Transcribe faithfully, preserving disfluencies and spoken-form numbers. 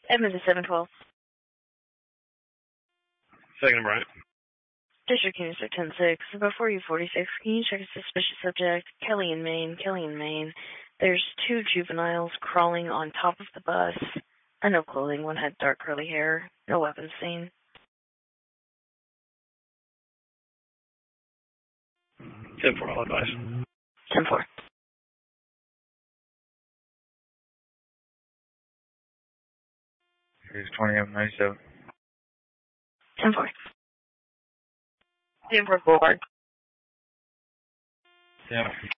Edmond to seven twelve. Second right. District Communicator ten six. Before you forty-six, can you check a suspicious subject? Kelly in Maine, Kelly in Maine. There's two juveniles crawling on top of the bus. Uh, no clothing. One had dark curly hair. No weapons seen. ten four, all advice. ten four. Here's twenty-eight ninety-seven. ten four. ten four forward. Yeah.